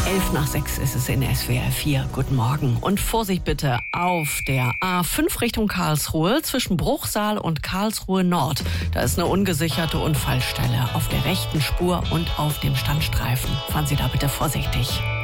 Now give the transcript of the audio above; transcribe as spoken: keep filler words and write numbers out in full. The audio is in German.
Elf nach sechs ist es in S W R vier. Guten Morgen. Und Vorsicht bitte auf der A fünf Richtung Karlsruhe zwischen Bruchsal und Karlsruhe Nord. Da ist eine ungesicherte Unfallstelle auf der rechten Spur und auf dem Standstreifen. Fahren Sie da bitte vorsichtig.